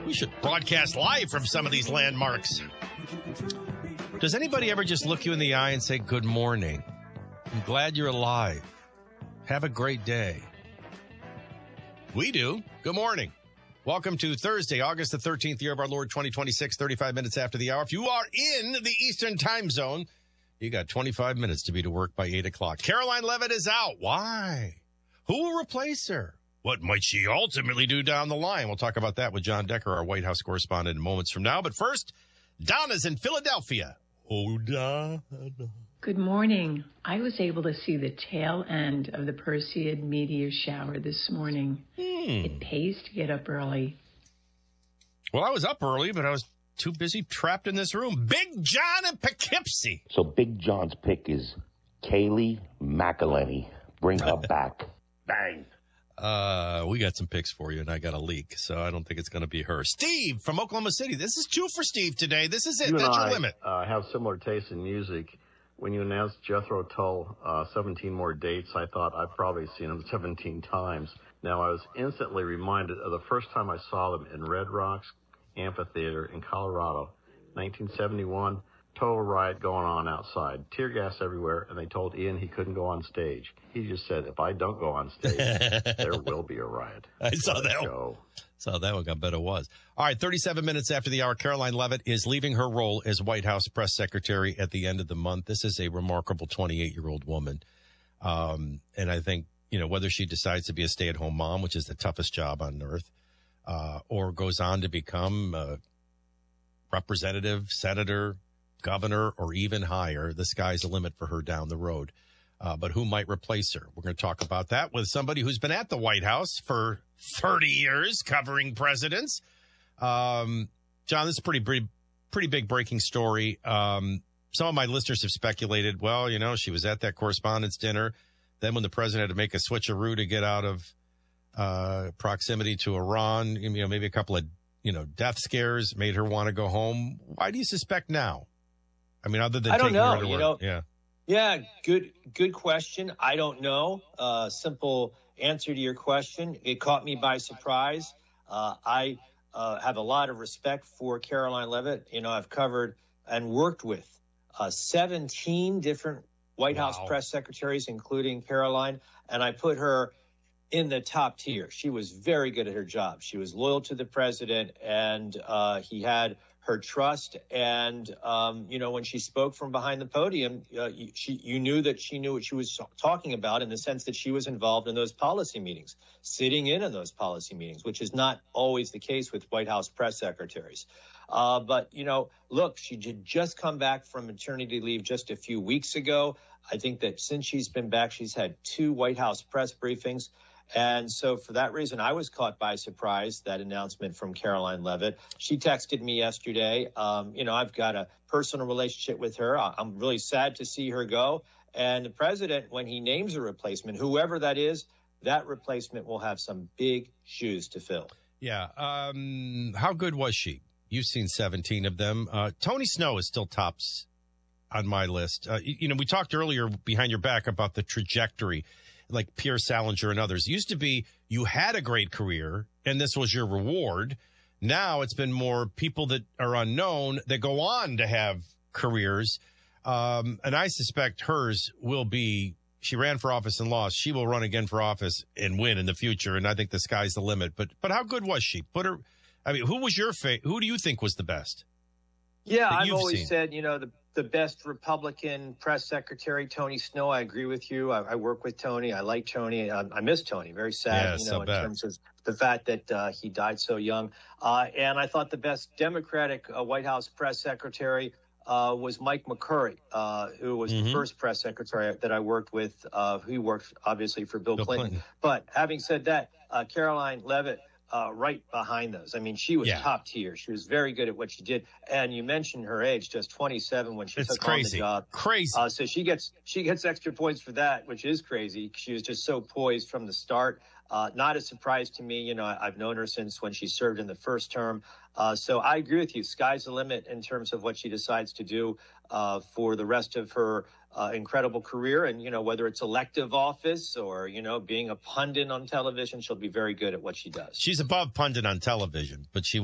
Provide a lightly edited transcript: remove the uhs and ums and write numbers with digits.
We should broadcast live from some of these landmarks. Does anybody ever just look you in the eye and say, good morning? I'm glad you're alive. Have a great day. We do. Good morning. Welcome to Thursday, August the 13th, year of our Lord 2026, 35 minutes after the hour. If you are in the Eastern time zone, you got 25 minutes to be to work by 8 o'clock. Caroline Leavitt is out. Why? Who will replace her? What might she ultimately do down the line? We'll talk about that with John Decker, our White House correspondent, in moments from now. But first, Donna's in Philadelphia. Oh, Donna. Good morning. I was able to see the tail end of the Perseid meteor shower this morning. It pays to get up early. Well, I was up early, but I was too busy trapped in this room. Big John in Poughkeepsie. So Big John's pick is Kaylee McElhenney. Bring her back. Bang. We got some picks for you, and I got a leak, so I don't think it's going to be her. Steve from Oklahoma City. This is two for Steve today. This is it. That's your limit. Have similar tastes in music. When you announced Jethro Tull 17 more dates, I thought I've probably seen them 17 times. Now, I was instantly reminded of the first time I saw them in Red Rocks Amphitheater in Colorado, 1971. Total riot going on outside. Tear gas everywhere, and they told Ian he couldn't go on stage. He just said, if I don't go on stage, there will be a riot. I saw that one. Saw that one. I bet it was. All right, 37 minutes after the hour, Caroline Leavitt is leaving her role as White House press secretary at the end of the month. This is a remarkable 28-year-old woman. And I think, whether she decides to be a stay-at-home mom, which is the toughest job on earth, or goes on to become a representative, senator, governor, or even higher, the sky's the limit for her down the road. But who might replace her? We're going to talk about that with somebody who's been at the White House for 30 years covering presidents. John, this is a pretty big breaking story. Some of my listeners have speculated, well, she was at that correspondence dinner. Then when the president had to make a switcheroo to get out of proximity to Iran, maybe a couple of, death scares made her want to go home. Why do you suspect now? I mean, other than I don't taking her to know. work. Yeah. Yeah, good question. I don't know. Simple answer to your question. It caught me by surprise. I have a lot of respect for Caroline Leavitt. I've covered and worked with 17 different White House press secretaries, including Caroline, and I put her in the top tier. She was very good at her job. She was loyal to the president, and he had her trust. And, when she spoke from behind the podium, you knew that she knew what she was talking about, in the sense that she was involved in those policy meetings, sitting in on those policy meetings, which is not always the case with White House press secretaries. But, look, she did just come back from maternity leave just a few weeks ago. I think that since she's been back, she's had 2 White House press briefings. And so for that reason, I was caught by surprise, that announcement from Caroline Leavitt. She texted me yesterday. I've got a personal relationship with her. I'm really sad to see her go. And the president, when he names a replacement, whoever that is, that replacement will have some big shoes to fill. Yeah. How good was she? You've seen 17 of them. Tony Snow is still tops on my list. We talked earlier behind your back about the trajectory, like Pierre Salinger and others. It used to be you had a great career and this was your reward. Now it's been more people that are unknown that go on to have careers. And I suspect hers will be, she ran for office and lost. She will run again for office and win in the future. And I think the sky's the limit. But how good was she? Who was your who do you think was the best? Yeah, I've always said, the best Republican press secretary, Tony Snow. I agree with you. I work with Tony. I like Tony. I miss Tony. Very sad, in terms of the fact that he died so young. And I thought the best Democratic White House press secretary was Mike McCurry, who was the first press secretary that I worked with. He worked, obviously, for Bill Clinton. But having said that, Caroline Leavitt, right behind those. I mean, she was top tier. She was very good at what she did. And you mentioned her age, just 27 when she took on the job. Crazy. So she gets extra points for that, which is crazy. She was just so poised from the start. Not a surprise to me. I've known her since when she served in the first term. So I agree with you. Sky's the limit in terms of what she decides to do for the rest of her incredible career. And, whether it's elective office or, being a pundit on television, she'll be very good at what she does. She's above pundit on television, but she